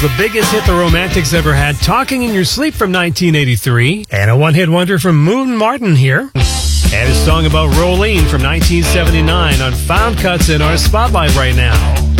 The biggest hit the Romantics ever had, Talking in Your Sleep from 1983. And a one-hit wonder from Moon Martin here. And a song about Rolene from 1979 on Found Cuts in our spotlight right now.